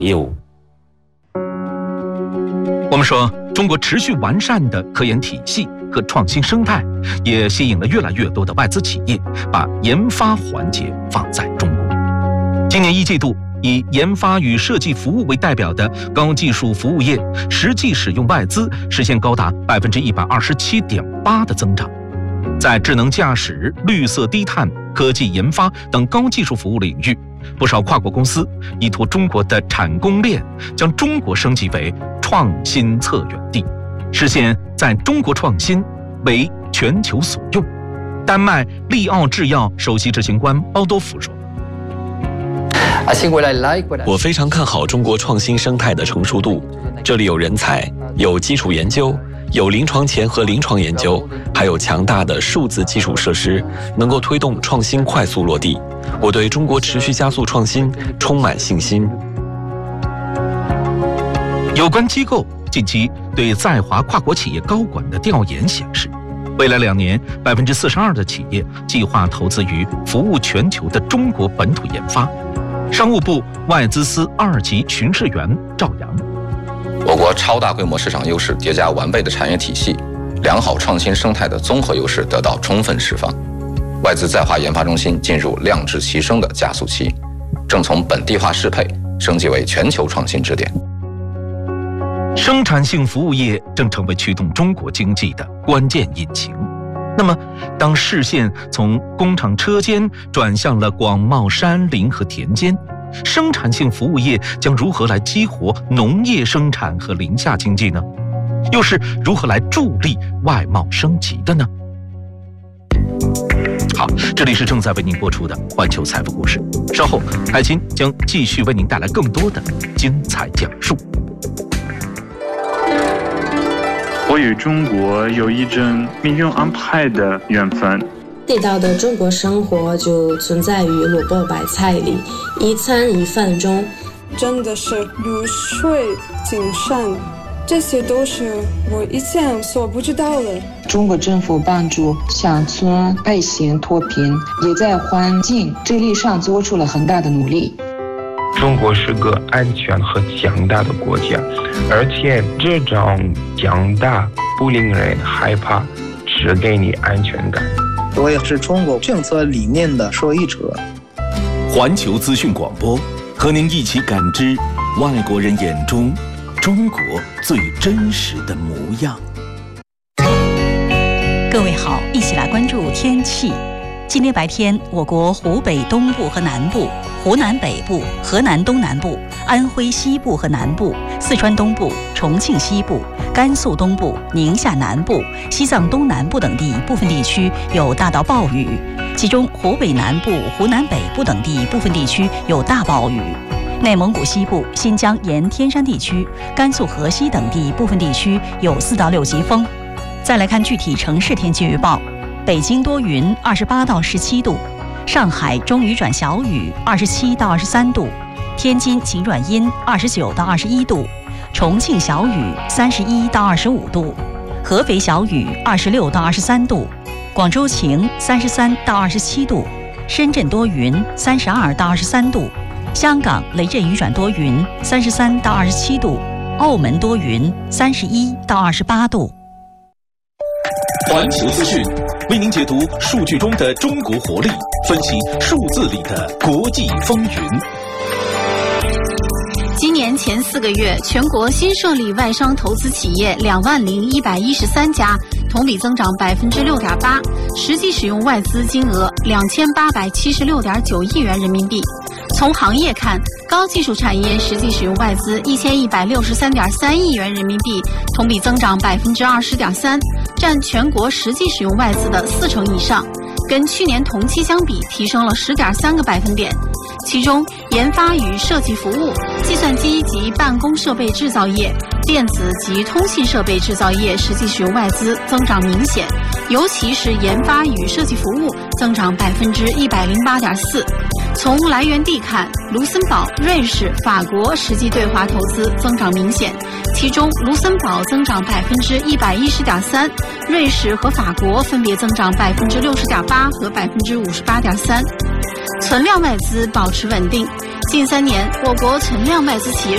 业务。 我们说，中国持续完善的科研体系和创新生态，也吸引了越来越多的外资企业把研发环节放在中国。今年1季度，以研发与设计服务为代表的高技术服务业实际使用外资实现高达127.8%的增长。在智能驾驶、绿色低碳、科技研发等高技术服务领域，不少跨国公司依托中国的产供链，将中国升级为创新策源地，实现在中国创新为全球所用。丹麦利奥制药首席执行官包多夫说：“ 我非常看好中国创新生态的成熟度，这里有人才，有基础研究，有临床前和临床研究，还有强大的数字基础设施，能够推动创新快速落地。我对中国持续加速创新充满信心。” 有关机构近期对在华跨国企业高管的调研显示，未来2年，42%的企业计划投资于服务全球的中国本土研发。商务部外资司2级巡视员赵阳：“ 我国超大规模市场优势叠加完备的产业体系，良好创新生态的综合优势得到充分释放。外资在华研发中心进入量质齐升的加速期，正从本地化适配升级为全球创新支点。” 生产性服务业正成为驱动中国经济的关键引擎。那么，当视线从工厂车间转向了广袤山林和田间，生产性服务业将如何来激活农业生产和林下经济呢？又是如何来助力外贸升级的呢？好，这里是正在为您播出的环球财富故事，稍后海清将继续为您带来更多的精彩讲述。 我与中国有一种命运安排的缘分。 地道的中国生活就存在于萝卜白菜里，一餐一饭中。 真的是如水精深，这些都是我以前所不知道的。 中国政府帮助乡村百姓脱贫，也在环境治理上做出了很大的努力。 中国是个安全和强大的国家，而且这种强大不令人害怕，只给你安全感。 我也是中国政策理念的受益者。 环球资讯广播，和您一起感知外国人眼中中国最真实的模样。 各位好，一起来关注天气。今天白天，我国湖北东部和南部、湖南北部、河南东南部、安徽西部和南部、四川东部、重庆西部、甘肃东部、宁夏南部、西藏东南部等地部分地区有大到暴雨，其中湖北南部、湖南北部等地部分地区有大暴雨。内蒙古西部、新疆沿天山地区、甘肃河西等地部分地区有4到6级风。再来看具体城市天气预报。北京多云，28到17度；上海中雨转小雨，27到23度；天津晴转阴，29到21度；重庆小雨，31到25度；合肥小雨，26到23度；广州晴，33到27度；深圳多云，32到23度；香港雷阵雨转多云，33到27度；澳门多云，31到28度。 环球资讯为您解读数据中的中国活力，分析数字里的国际风云。 今年前4个月，全国新设立外商投资企业20113家，同比增长6.8%，实际使用外资金额2876.9亿元人民币。从行业看，高技术产业实际使用外资1163.3亿元人民币，同比增长20.3%，占全国实际使用外资的40%以上，跟去年同期相比提升了10.3个百分点。其中，研发与设计服务、计算机及办公设备制造业、电子及通信设备制造业实际使用外资增长明显，尤其是研发与设计服务增长108.4%。从来源地看，卢森堡、瑞士、法国实际对华投资增长明显，其中卢森堡增长110.3%，瑞士和法国分别增长60.8%和58.3%。存量外资保持稳定，近3年我国存量外资企业